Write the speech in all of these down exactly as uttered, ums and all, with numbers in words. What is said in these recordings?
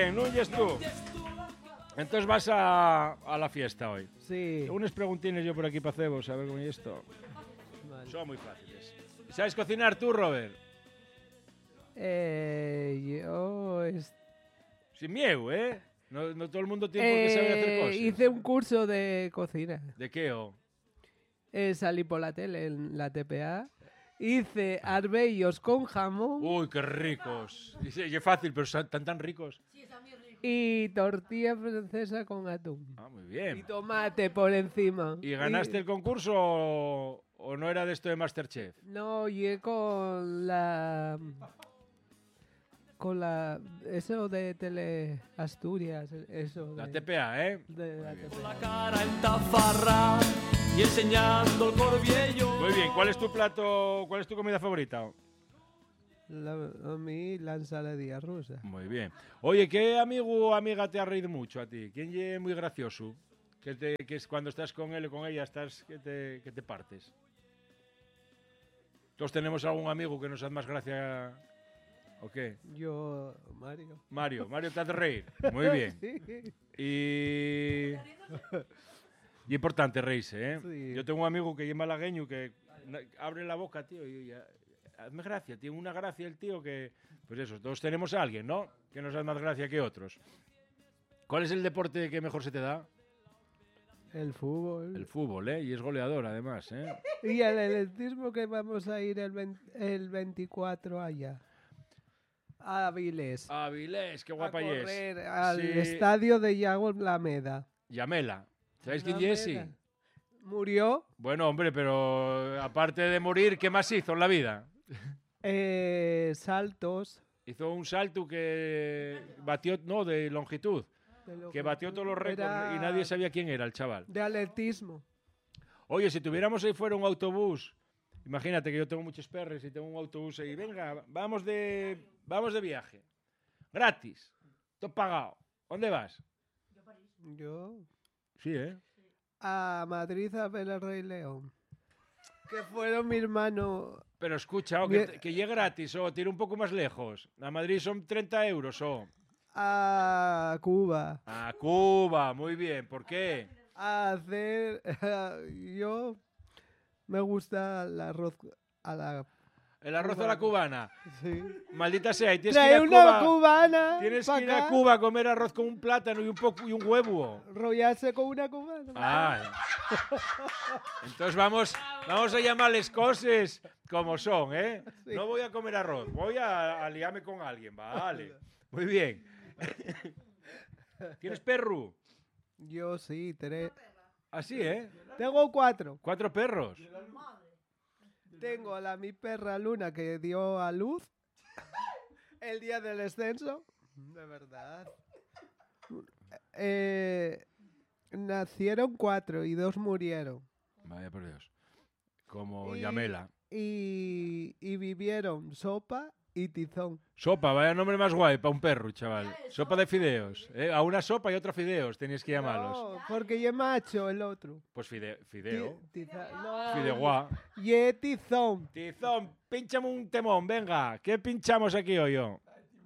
bien, Núñez tú. Entonces vas a, a la fiesta hoy. Sí. Unas preguntines yo por aquí para cebos, a ver cómo es esto. Vale. Son muy fáciles. ¿Sabes cocinar tú, Robert? Eh, yo... Es... Sin miedo, ¿eh? No, no todo el mundo tiene por qué saber hacer Eh, cosas. hice un curso de cocina. ¿De qué, o? Eh, salí por la tele en la T P A. Hice arbellos con jamón Uy, qué ricos. Y sí, y es fácil, pero son tan tan ricos. y tortilla francesa con atún. Ah, muy Y bien. tomate por encima. ¿Y ganaste el concurso o, o no era de esto de Masterchef? No, llegué con la... Con la... Eso de Tele Asturias, eso. La de- T P A, ¿eh? de la T P A. La cara en tafarra y enseñando el corviello. Muy bien, ¿cuál es tu plato, cuál es tu comida favorita? La- a mí la ensaladilla rusa. Muy bien. Oye, ¿qué amigo o amiga te ha reído mucho a ti? ¿Quién es muy gracioso? Que, te, que es cuando estás con él o con ella estás que te, que te partes. ¿Todos tenemos algún amigo que nos hace más gracia o qué? Yo, Mario. Mario, Mario te hace reír. Muy bien. Sí. Y... y importante reírse, ¿eh? Sí. Yo tengo un amigo que es malagueño que na- abre la boca, tío, y ya- hazme gracia, tiene una gracia el tío que... Pues eso, todos tenemos a alguien, ¿no? Que nos hace más gracia que otros. ¿Cuál es el deporte que mejor se te da? El fútbol. El fútbol, ¿eh? Y es goleador, además, ¿eh? Y el atletismo que vamos a ir el, veinte el veinticuatro allá. A Avilés. Avilés, qué a guapa y es. correr al Sí. estadio de Yago Lameda. Yamela. ¿Sabéis quién es? Sí. Lameda. Murió Bueno, hombre, pero aparte de morir, ¿qué más hizo en la vida? eh, saltos. Hizo un salto que batió, no, de longitud, de lo que batió todos los récords era y nadie sabía quién era el chaval. De atletismo. Oye, si tuviéramos ahí fuera un autobús, imagínate que yo tengo muchos perros y tengo un autobús ahí, venga, vamos de, vamos de viaje, gratis, todo pagado. ¿Dónde vas? Yo Sí, ¿eh? a Madrid a ver el Rey León. Que fueron mi hermano. Pero escucha, oh, que, Bien. que llegue gratis, o tire un poco más lejos. A Madrid son treinta euros, o A Cuba. a Cuba, muy bien. ¿Por qué? A hacer. Yo me gusta el arroz a la. El arroz a la cubana. Sí. Maldita sea, y tienes que ir Trae a una Cuba. cubana. Tienes pa' que ir a acá, Cuba a comer arroz con un plátano y un poco y un huevo. Rollarse con una cubana. Ah, entonces vamos, vamos a llamarles cosas como son, ¿eh? Sí. No voy a comer arroz, voy a, a liarme con alguien, vale. Muy bien. ¿Tienes perro? Yo sí, tres. Así, ¿eh? Tengo cuatro. Cuatro perros. Tengo a la mi perra Luna que dio a luz el día del descenso. De verdad. Eh, nacieron cuatro y dos murieron. Vaya por Dios. Como Y- Yamela. Y, y vivieron Sopa y Tizón. Sopa, vaya nombre más guay para un perro, chaval. Sopa de fideos. ¿eh? A una sopa y otra fideos tenías que llamarlos. No, porque ye macho el otro. Pues fide, fideo. Ti- tiza- no, Fideuá. ye Tizón. Tizón, pínchame un temón, venga. ¿Qué pinchamos aquí hoy yo?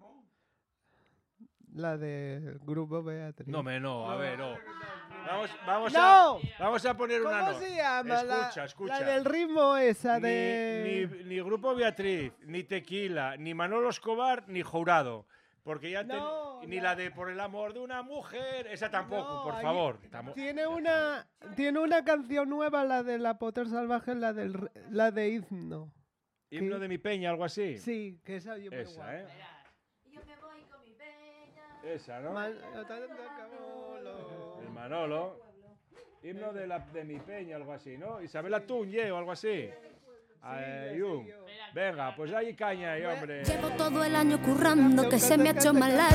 La del grupo Beatriz. No, me no, a ver, no. Vamos, vamos, ¡No! a, vamos a poner una ¿Cómo nota. se llama? La- Escucha, escucha. La del ritmo esa Ni, de... ni, ni Grupo Beatriz, ni Tequila, ni Manolo Escobar, ni Jurado. Porque ya ten- No, ni la- la de Por el amor de una mujer. Esa tampoco, No, por ahí- favor. Tamo- Tiene una, tiene una canción nueva, la de La Potter Salvaje, la, del, r- la de Himno. Himno ¿qué? de mi peña, algo así. Sí, que esa yo me Esa, guardo. ¿eh? Yo me voy con mi peña. Esa, ¿no? Man- yo tanto cabolo. El Manolo. Himno de, la, de mi peña, algo así, ¿no? Isabela Tunye o algo así. Ay, um. Venga, pues ahí caña ahí, hombre. Llevo todo el año currando que se me ha hecho más largo.